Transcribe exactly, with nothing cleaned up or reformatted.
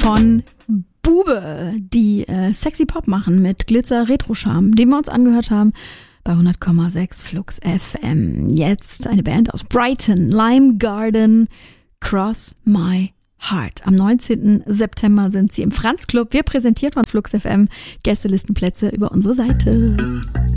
von Bube, die äh, sexy Pop machen mit Glitzer Retro Charme, den wir uns angehört haben bei hundert Komma sechs Flux F M. Jetzt eine Band aus Brighton, Lime Garden, Cross My Heart. Am neunzehnten September sind sie im Franz Club. Wir präsentiert von Flux F M Gästelistenplätze über unsere Seite.